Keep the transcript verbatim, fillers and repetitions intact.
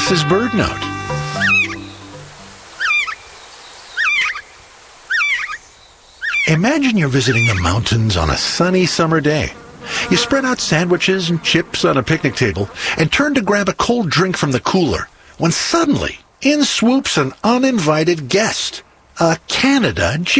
Alice's bird note. Imagine you're visiting the mountains on a sunny summer day. You spread out sandwiches and chips on a picnic table and turn to grab a cold drink from the cooler when suddenly in swoops an uninvited guest, a Canada